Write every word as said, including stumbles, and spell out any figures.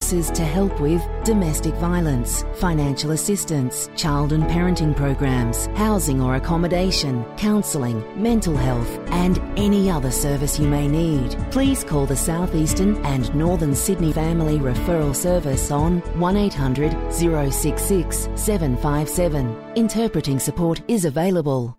services to help with domestic violence, financial assistance, child and parenting programs, housing or accommodation, counselling, mental health, and any other service you may need. Please call the South Eastern and Northern Sydney Family Referral Service on one eight hundred, zero six six, seven five seven. Interpreting support is available.